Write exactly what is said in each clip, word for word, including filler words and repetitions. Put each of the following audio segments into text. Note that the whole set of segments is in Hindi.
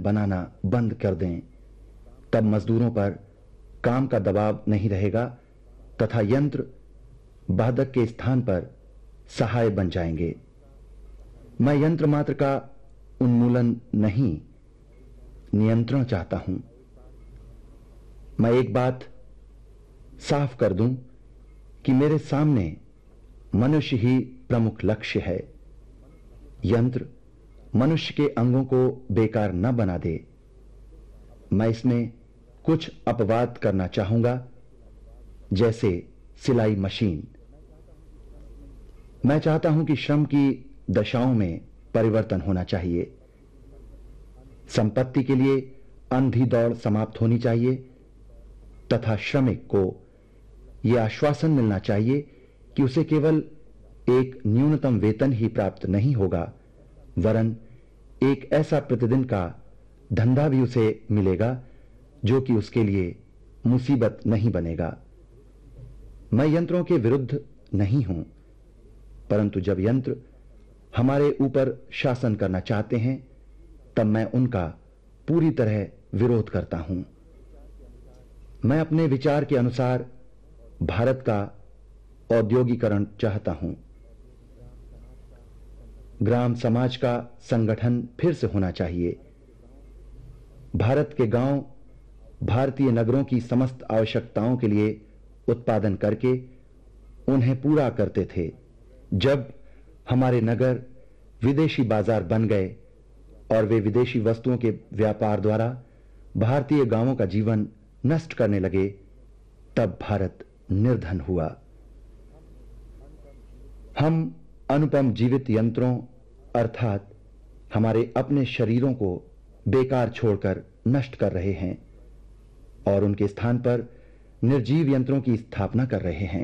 बनाना बंद कर दें, तब मजदूरों पर काम का दबाव नहीं रहेगा तथा यंत्र बाधक के स्थान पर सहाय बन जाएंगे। मैं यंत्र मात्र का उन्मूलन नहीं, नियंत्रण चाहता हूं। मैं एक बात साफ कर दूं कि मेरे सामने मनुष्य ही प्रमुख लक्ष्य है। यंत्र मनुष्य के अंगों को बेकार न बना दे। मैं इसमें कुछ अपवाद करना चाहूंगा, जैसे सिलाई मशीन। मैं चाहता हूं कि श्रम की दशाओं में परिवर्तन होना चाहिए। संपत्ति के लिए अंधी दौड़ समाप्त होनी चाहिए तथा श्रमिक को यह आश्वासन मिलना चाहिए कि उसे केवल एक न्यूनतम वेतन ही प्राप्त नहीं होगा, वरन एक ऐसा प्रतिदिन का धंधा भी उसे मिलेगा जो कि उसके लिए मुसीबत नहीं बनेगा। मैं यंत्रों के विरुद्ध नहीं हूं, परंतु जब यंत्र हमारे ऊपर शासन करना चाहते हैं तब मैं उनका पूरी तरह विरोध करता हूं। मैं अपने विचार के अनुसार भारत का औद्योगिकरण चाहता हूं। ग्राम समाज का संगठन फिर से होना चाहिए। भारत के गांव भारतीय नगरों की समस्त आवश्यकताओं के लिए उत्पादन करके उन्हें पूरा करते थे। जब हमारे नगर विदेशी बाजार बन गए और वे विदेशी वस्तुओं के व्यापार द्वारा भारतीय गांवों का जीवन नष्ट करने लगे, तब भारत निर्धन हुआ। हम अनुपम जीवित यंत्रों अर्थात हमारे अपने शरीरों को बेकार छोड़कर नष्ट कर रहे हैं और उनके स्थान पर निर्जीव यंत्रों की स्थापना कर रहे हैं।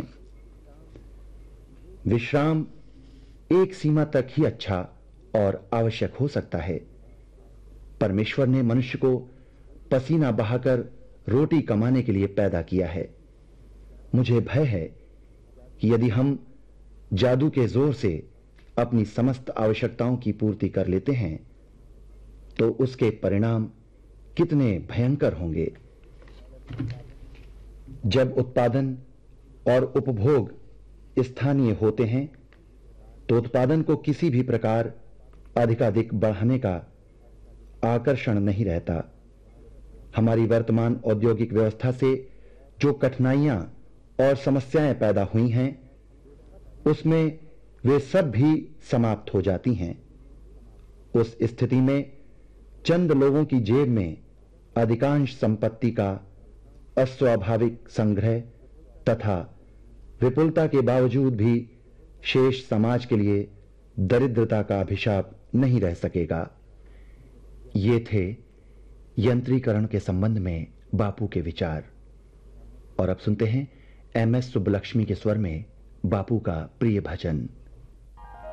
विश्राम एक सीमा तक ही अच्छा और आवश्यक हो सकता है। परमेश्वर ने मनुष्य को पसीना बहाकर रोटी कमाने के लिए पैदा किया है। मुझे भय है कि यदि हम जादू के जोर से अपनी समस्त आवश्यकताओं की पूर्ति कर लेते हैं तो उसके परिणाम कितने भयंकर होंगे। जब उत्पादन और उपभोग स्थानीय होते हैं तो उत्पादन को किसी भी प्रकार अधिकाधिक बढ़ाने का आकर्षण नहीं रहता। हमारी वर्तमान औद्योगिक व्यवस्था से जो कठिनाइयां और समस्याएं पैदा हुई हैं, उसमें वे सब भी समाप्त हो जाती हैं। उस स्थिति में चंद लोगों की जेब में अधिकांश संपत्ति का अस्वाभाविक संग्रह तथा विपुलता के बावजूद भी शेष समाज के लिए दरिद्रता का अभिशाप नहीं रह सकेगा। ये थे यंत्रीकरण के संबंध में बापू के विचार। और अब सुनते हैं एम एस सुब्बलक्ष्मी के स्वर में बापू का प्रिय भजन।